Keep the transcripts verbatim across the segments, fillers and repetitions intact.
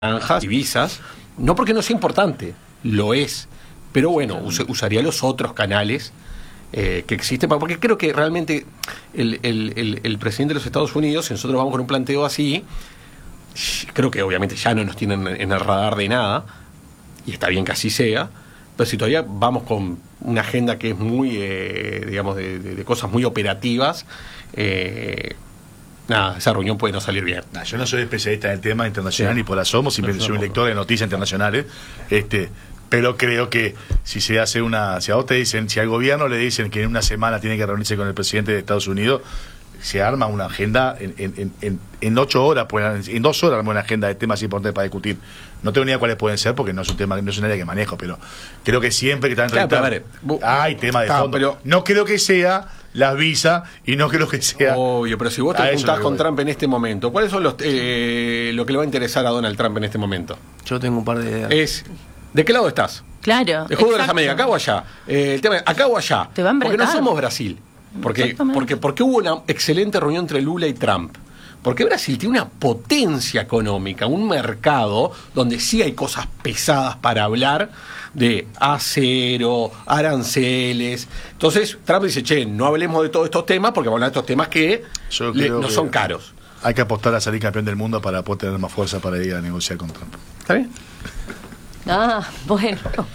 naranjas y visas, no porque no sea importante, lo es, pero bueno, us- usaría los otros canales eh, que existen, porque creo que realmente el, el, el, el presidente de los Estados Unidos, si nosotros vamos con un planteo así, creo que obviamente ya no nos tienen en el radar de nada, y está bien que así sea, pero si todavía vamos con una agenda que es muy, eh, digamos, de, de, de cosas muy operativas, eh, nada, esa reunión puede no salir bien. Nah, yo no soy especialista en el tema internacional, Sí. ni por asomo, simplemente No, soy un no, lector de noticias internacionales, este, pero creo que si se hace una, si a vos te dicen, si al gobierno le dicen que en una semana tiene que reunirse con el presidente de Estados Unidos, se arma una agenda en, en, en, en ocho horas, pues, en dos horas arma una agenda de temas importantes para discutir. No tengo ni idea cuáles pueden ser porque no es un tema, no es un área que manejo, pero creo que siempre que están Claro, pero a ver, hay tema de claro, fondo. pero- no creo que sea las visas y no creo que sea. Obvio, pero si vos te A eso juntás es lo con que voy. Trump en este momento, ¿cuáles son los eh, lo que le va a interesar a Donald Trump en este momento? Yo tengo un par de ideas. Es, ¿de qué lado estás? Claro. ¿De juego de las exacto. Américas, acá o allá? Eh, el tema es, ¿acá o allá? Te va a porque no embretar. somos Brasil. Porque, Exactamente. porque, porque hubo una excelente reunión entre Lula y Trump. Porque Brasil tiene una potencia económica, un mercado donde sí hay cosas pesadas para hablar de acero, aranceles. Entonces Trump dice, che, no hablemos de todos estos temas porque vamos a hablar de estos temas que Yo le- creo no que son caros. Hay que apostar a salir campeón del mundo para poder tener más fuerza para ir a negociar con Trump. ¿Está bien? Ah, bueno.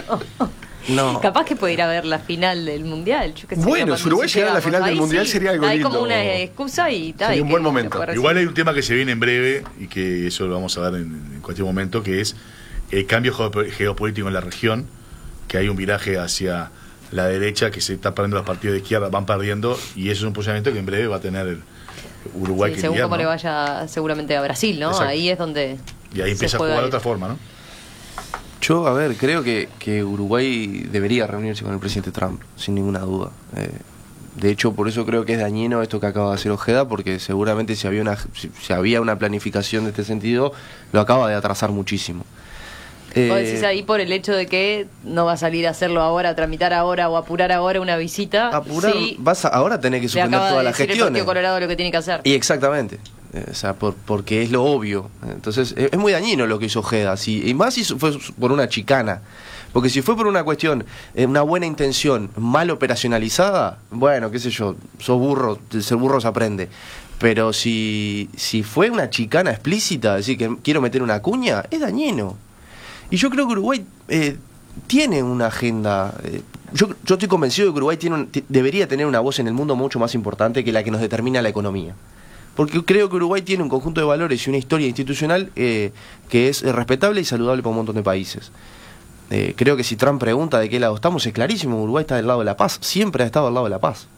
No. Capaz que puede ir a ver la final del Mundial. Yo qué sé, Bueno, cuando si Uruguay llegara a la llegamos, final del ahí Mundial sí, sería algo hay lindo. como una excusa y tal. Sería y un que buen se momento. puede recibir. Igual hay un tema que se viene en breve y que eso lo vamos a ver en, en cualquier momento, que es el cambio geopo- geopolítico en la región, que hay un viraje hacia la derecha, que se está perdiendo los partidos de izquierda, van perdiendo, y eso es un posicionamiento que en breve va a tener el Uruguay. Sí, que según lidiar, cómo ¿no? le vaya seguramente a Brasil, ¿no? Exacto. Ahí es donde Y ahí se empieza a juega jugar de el- otra forma, ¿no? Yo, a ver, creo que, que Uruguay debería reunirse con el presidente Trump, sin ninguna duda. Eh, de hecho, por eso creo que es dañino esto que acaba de hacer Ojeda, porque seguramente si había una, si, si había una planificación de este sentido, lo acaba de atrasar muchísimo. Eh, Vos decís ahí por el hecho de que no va a salir a hacerlo ahora, a tramitar ahora o apurar ahora una visita. apurar, Sí, vas a- ahora tenés que le suspender acaba todas de las decir el gestiones. Partido Colorado lo que tiene que hacer. Y exactamente. Eh, O sea, por, porque es lo obvio. Entonces, es, es muy dañino lo que hizo Ojeda. Si, y más si fue por una chicana. Porque si fue por una cuestión, eh, una buena intención, mal operacionalizada, bueno, qué sé yo, sos burro, de ser burro se aprende. Pero si, si fue una chicana explícita, decir que quiero meter una cuña, es dañino. Y yo creo que Uruguay eh, tiene una agenda. eh, yo, yo estoy convencido de que Uruguay tiene un- te- debería tener una voz en el mundo mucho más importante que la que nos determina la economía. Porque creo que Uruguay tiene un conjunto de valores y una historia institucional eh, que es eh, respetable y saludable para un montón de países. Eh, creo que si Trump pregunta de qué lado estamos, es clarísimo, Uruguay está del lado de la paz, siempre ha estado al lado de la paz.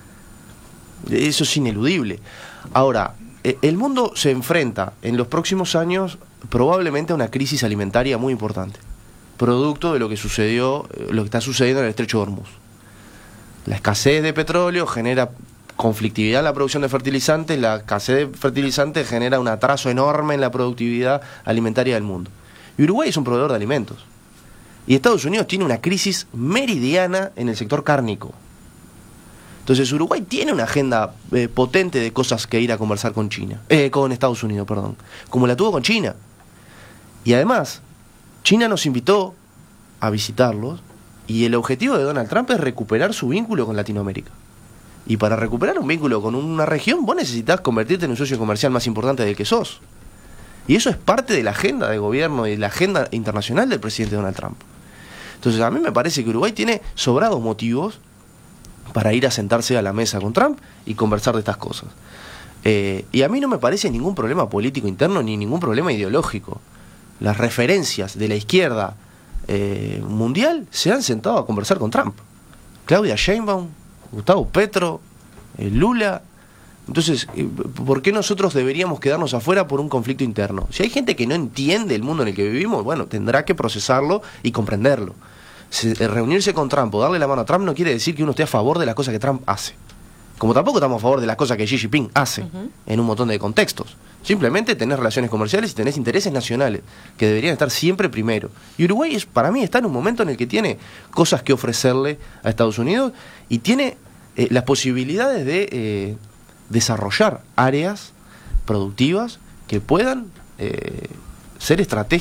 Eso es ineludible. Ahora, eh, el mundo se enfrenta en los próximos años probablemente a una crisis alimentaria muy importante, producto de lo que sucedió, eh, lo que está sucediendo en el Estrecho de Hormuz. La escasez de petróleo genera conflictividad en la producción de fertilizantes, la escasez de fertilizantes genera un atraso enorme en la productividad alimentaria del mundo. Y Uruguay es un proveedor de alimentos. Y Estados Unidos tiene una crisis meridiana en el sector cárnico. Entonces Uruguay tiene una agenda eh, potente de cosas que ir a conversar con China, eh, con Estados Unidos, perdón, como la tuvo con China. Y además, China nos invitó a visitarlos y el objetivo de Donald Trump es recuperar su vínculo con Latinoamérica. Y para recuperar un vínculo con una región, vos necesitas convertirte en un socio comercial más importante del que sos. Y eso es parte de la agenda de gobierno y de la agenda internacional del presidente Donald Trump. Entonces a mí me parece que Uruguay tiene sobrados motivos para ir a sentarse a la mesa con Trump y conversar de estas cosas. Eh, y a mí no me parece ningún problema político interno ni ningún problema ideológico. Las referencias de la izquierda eh, mundial se han sentado a conversar con Trump. Claudia Sheinbaum, Gustavo Petro, eh, Lula. Entonces, eh, ¿por qué nosotros deberíamos quedarnos afuera por un conflicto interno? Si hay gente que no entiende el mundo en el que vivimos, bueno, tendrá que procesarlo y comprenderlo. Se, eh, reunirse con Trump o darle la mano a Trump no quiere decir que uno esté a favor de las cosas que Trump hace. Como tampoco estamos a favor de las cosas que Xi Jinping hace, uh-huh, en un montón de contextos. Simplemente tenés relaciones comerciales y tenés intereses nacionales, que deberían estar siempre primero. Y Uruguay, es, para mí, está en un momento en el que tiene cosas que ofrecerle a Estados Unidos y tiene eh, las posibilidades de eh, desarrollar áreas productivas que puedan eh, ser estratégicas